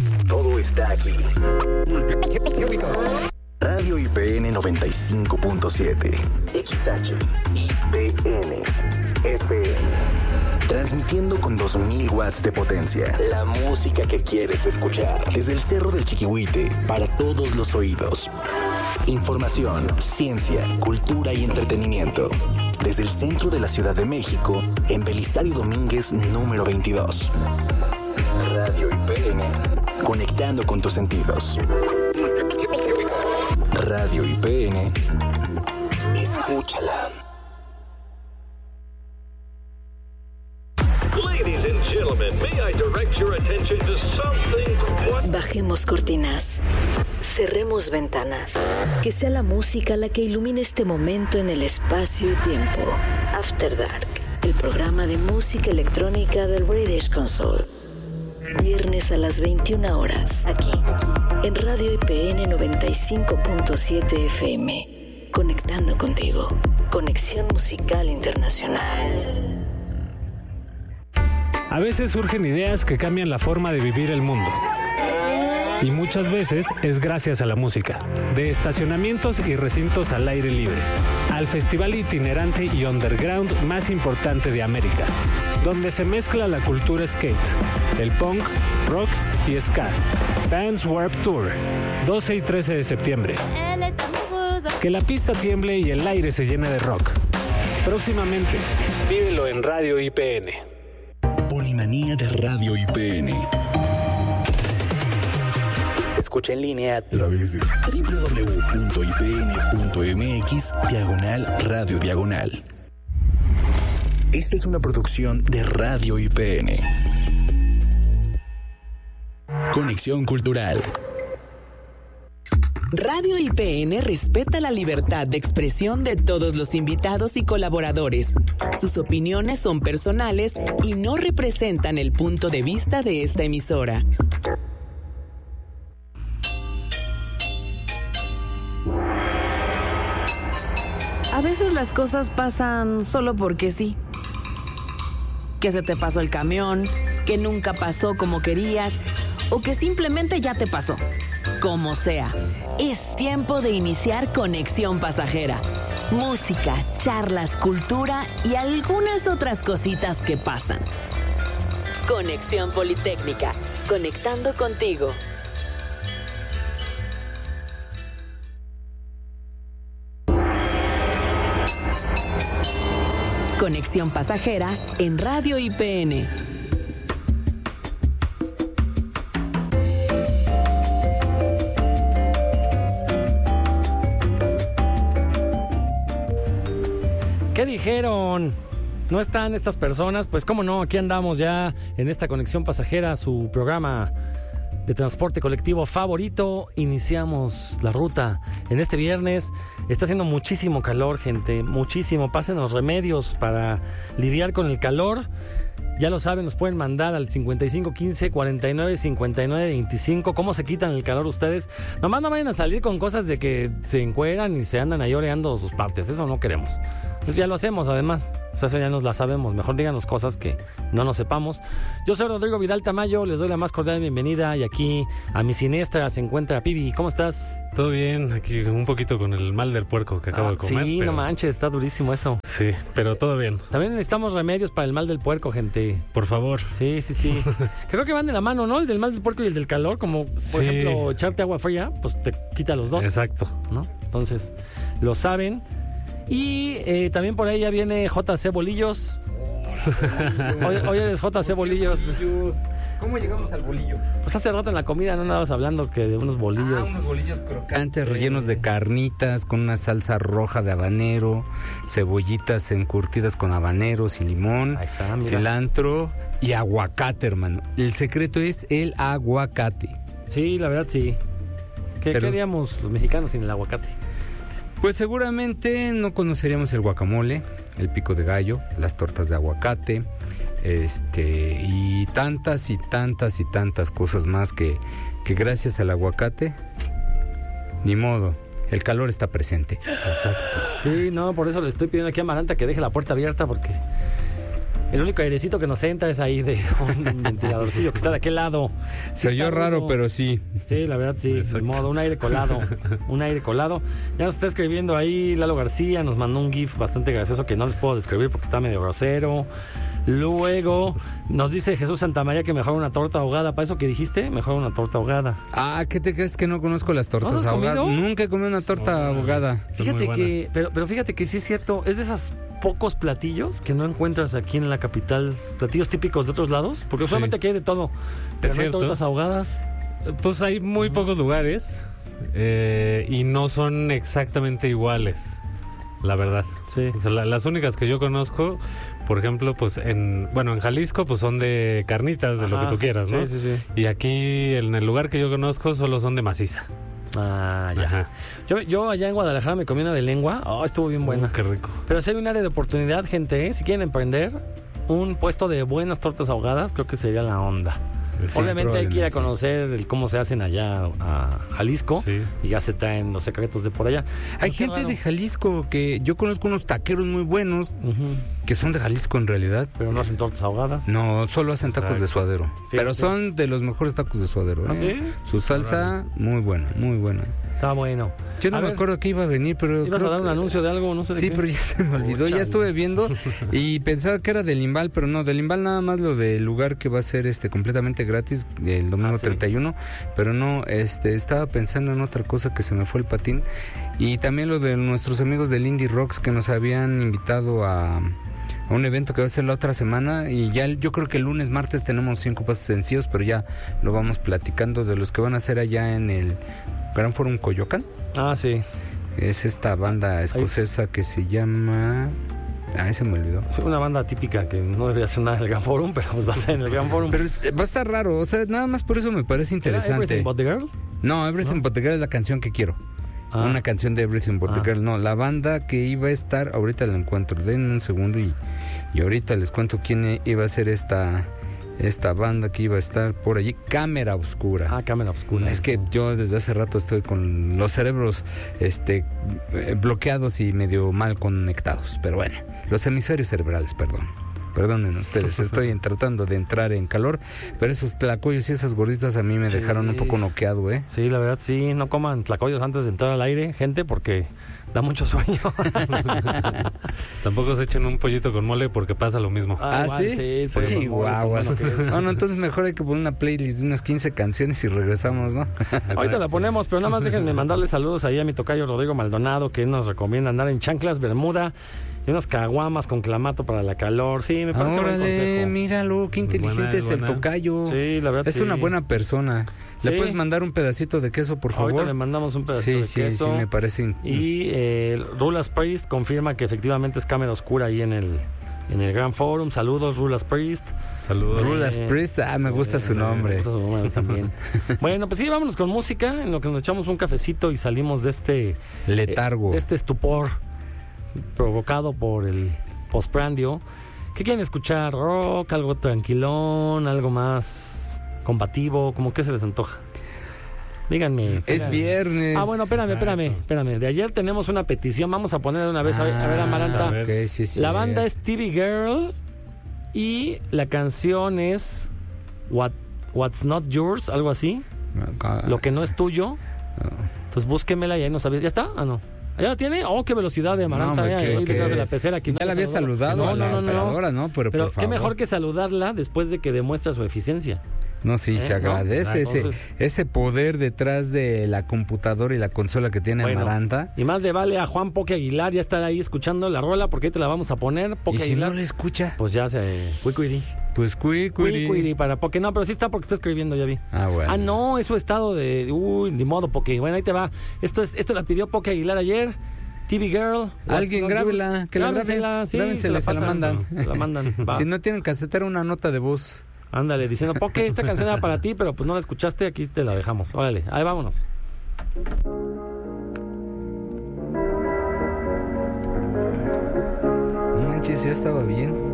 Todo está aquí. Radio IPN 95.7. XH IPN FM. Transmitiendo con 2000 watts de potencia. La música que quieres escuchar. Desde el Cerro del Chiquihuite, para todos los oídos. Información, ciencia, cultura y entretenimiento. Desde el centro de la Ciudad de México, en Belisario Domínguez, número 22. Radio IPN, conectando con tus sentidos. Radio IPN, escúchala. Ladies and gentlemen, may I direct your attention to something? Bajemos cortinas. Cerremos ventanas. Que sea la música la que ilumine este momento en el espacio y tiempo. After Dark, el programa de música electrónica del British Console. Viernes a las 21 horas, aquí, en Radio IPN 95.7 FM. Conectando contigo. Conexión musical internacional. A veces surgen ideas que cambian la forma de vivir el mundo. Y muchas veces es gracias a la música. De estacionamientos y recintos al aire libre, al festival itinerante y underground más importante de América, donde se mezcla la cultura skate, el punk, rock y ska. Vans Warped Tour, 12 y 13 de septiembre. Que la pista tiemble y el aire se llene de rock. Próximamente, vívelo en Radio IPN. Polimanía de Radio IPN. Se escucha en línea a través de www.ipn.mx/radio diagonal. Esta es una producción de Radio IPN. Conexión cultural. Radio IPN respeta la libertad de expresión de todos los invitados y colaboradores. Sus opiniones son personales y no representan el punto de vista de esta emisora. A veces las cosas pasan solo porque sí. Que se te pasó el camión, que nunca pasó como querías, o que simplemente ya te pasó. Como sea, es tiempo de iniciar Conexión Pasajera. Música, charlas, cultura y algunas otras cositas que pasan. Conexión Politécnica, conectando contigo. Conexión Pasajera en Radio IPN. ¿Qué dijeron? ¿No están estas personas? Pues cómo no, aquí andamos ya en esta Conexión Pasajera, su programa de transporte colectivo favorito. Iniciamos la ruta en este viernes. Está haciendo muchísimo calor, gente, muchísimo. Pasen los remedios para lidiar con el calor. Ya lo saben, nos pueden mandar al 5515 49 59 25. ¿Cómo se quitan el calor ustedes? Nomás no vayan a salir con cosas de que se encueran y se andan ahí oreando sus partes. Eso no queremos. Pues ya lo hacemos, además. O sea, eso ya nos la sabemos. Mejor díganos cosas que no nos sepamos. Yo soy Rodrigo Vidal Tamayo. Les doy la más cordial bienvenida. Y aquí a mi siniestra se encuentra Pibi. ¿Cómo estás? Todo bien, aquí un poquito con el mal del puerco que acabo de comer. Sí, pero... no manches, está durísimo eso. Sí, pero todo bien. También necesitamos remedios para el mal del puerco, gente. Por favor. Sí. Creo que van de la mano, ¿no? El del mal del puerco y el del calor. Como, por ejemplo, echarte agua fría, pues te quita los dos. Exacto. ¿No? Entonces, lo saben. Y también por ahí ya viene JC Bolillos. Hoy eres JC Bolillos. ¿Cómo llegamos al bolillo? Pues hace rato en la comida no andabas hablando que de unos bolillos. Unos bolillos crocantes. Antes rellenos de carnitas con una salsa roja de habanero, cebollitas encurtidas con habaneros y limón, ahí está, cilantro y aguacate, hermano. El secreto es el aguacate. Sí, la verdad sí. ¿Qué haríamos los mexicanos sin el aguacate? Pues seguramente no conoceríamos el guacamole, el pico de gallo, las tortas de aguacate, y tantas cosas más que gracias al aguacate, ni modo, el calor está presente. Exacto. Sí, no, por eso le estoy pidiendo aquí a Amaranta que deje la puerta abierta porque El único airecito que nos entra es ahí de un ventiladorcillo que está de aquel lado. Se oyó raro, pero sí. Sí, la verdad sí, de modo, un aire colado. Ya nos está escribiendo ahí Lalo García, nos mandó un GIF bastante gracioso que no les puedo describir porque está medio grosero. Luego nos dice Jesús Santamaría que mejor una torta ahogada. ¿Para eso que dijiste? Mejor una torta ahogada. Ah, ¿qué te crees que no conozco las tortas ¿No has ahogadas? comido? Nunca he comido una torta ahogada. Fíjate que, pero fíjate que sí es cierto, es de esos pocos platillos que no encuentras aquí en la capital, platillos típicos de otros lados, porque usualmente aquí hay de todo, pero no hay cierto. tortas ahogadas. Pues hay muy pocos lugares y no son exactamente iguales, la verdad. Sí. O sea, las únicas que yo conozco, por ejemplo, pues en Jalisco, pues son de carnitas, de lo que tú quieras, ¿no? Sí. Y aquí, en el lugar que yo conozco, solo son de maciza. Ah, ya. Ajá. Yo allá en Guadalajara me comí una de lengua. Estuvo bien buena. Qué rico. Pero si hay un área de oportunidad, gente, si quieren emprender un puesto de buenas tortas ahogadas, creo que sería la onda. Sí, Obviamente hay que ir a probablemente. conocer cómo se hacen allá a Jalisco, Sí. y ya se traen los secretos de por allá. Hay Qué gente raro. de Jalisco que yo conozco unos taqueros muy buenos Ujú. que son de Jalisco en realidad. Pero no hacen tortas ahogadas. No, solo hacen tacos de suadero. Pero son de los mejores tacos de suadero. ¿Ah, sí? Su salsa, muy buena, muy buena. Está bueno. Yo no A me ver, acuerdo que iba a venir, pero... ¿ibas a creo dar un que- anuncio de algo? No sé de Sí, qué. pero ya se me olvidó. Ya estuve viendo y pensaba que era del Imbal, pero no, del Imbal nada más lo del lugar que va a ser completamente gratis el domingo sí. 31, pero no, estaba pensando en otra cosa que se me fue el patín, y también lo de nuestros amigos del Indie Rocks que nos habían invitado a un evento que va a ser la otra semana, y ya yo creo que el lunes, martes tenemos 5 pases sencillos, pero ya lo vamos platicando de los que van a hacer allá en el Gran Forum Coyoacán. Ah, sí. Es esta banda escocesa que se llama... se me olvidó. Es una banda típica que no debería ser nada del Gran Forum, pero pues va a ser en el Gran Forum. Pero va a estar raro, o sea, nada más por eso me parece ¿Era interesante. Everything But the Girl? No, Everything But the Girl es la canción que quiero. Ah. Una canción de Everything But the Ah. Girl. No, la banda que iba a estar, ahorita la encuentro, denme un segundo y ahorita les cuento quién iba a ser esta banda que iba a estar por allí. Cámara Oscura. Cámara Oscura. Es que yo desde hace rato estoy con los cerebros bloqueados y medio mal conectados. Pero bueno, los hemisferios cerebrales, perdonen ustedes, estoy tratando de entrar en calor, pero esos tlacoyos y esas gorditas a mí me dejaron un poco noqueado, Sí, la verdad, sí, no coman tlacoyos antes de entrar al aire, gente, porque da mucho sueño. Tampoco se echen un pollito con mole porque pasa lo mismo. Igual, ¿sí? pues, Sí, guau. bueno, que es. No, entonces mejor hay que poner una playlist de unas 15 canciones y regresamos, ¿no? Ahorita la ponemos, pero nada más déjenme mandarle saludos ahí a mi tocayo Rodrigo Maldonado, que nos recomienda andar en chanclas, bermuda y unas caguamas con clamato para la calor. Sí, me parece un buen Órale, consejo. míralo, qué inteligente es el tocayo. Sí, la verdad, Es sí. una buena persona. ¿Le Sí. puedes mandar un pedacito de queso, por favor? Ahorita le mandamos un pedacito de queso. Sí, me parece. Y Rulas Priest confirma que efectivamente es cámara oscura ahí en el Gran Forum. Saludos, Rulas Priest. Saludos. Rulas Priest, me gusta su nombre. Me gusta su nombre también. Bueno, pues sí, vámonos con música, en lo que nos echamos un cafecito y salimos de este letargo, de este estupor provocado por el postprandio. ¿Qué quieren escuchar? ¿Rock? ¿Algo tranquilón? ¿Algo más combativo? ¿Cómo que se les antoja? Díganme. Es viernes. Bueno, espérame. De ayer tenemos una petición. Vamos a poner de una vez. A ver, Amaranta. Okay, sí, la banda es TV Girl y la canción es What's Not Yours, algo así. Lo que no es tuyo. Entonces búsquemela y ahí no sabes. ¿Ya está? No. ¿Ya la tiene? ¡Qué velocidad de Amaranta! Ahí detrás de la pecera. Ya la había saludado. No. Pero qué favor. mejor que saludarla después de que demuestra su eficiencia. No, sí, se agradece ese poder detrás de la computadora y la consola que tiene Amaranta. Y más le vale a Juan Poque Aguilar ya estar ahí escuchando la rola, porque ahí te la vamos a poner. Poque ¿Y si Aguilar, no le escucha? pues ya se... Cuicuiri. Pues cuicuiri para Poque. No, pero sí está porque está escribiendo, ya vi. Bueno. No, es su estado de... ni modo, Poque. Bueno, ahí te va. Esto la pidió Poque Aguilar ayer. TV Girl. Alguien grábela, que la graben. Sí, Grábensela, se la mandan. La mandan. Va. Si no tienen casetera, una nota de voz. Ándale, diciendo, Poque, esta canción era para ti, pero pues no la escuchaste, aquí te la dejamos. Órale, ahí vámonos. No manches, ya estaba bien.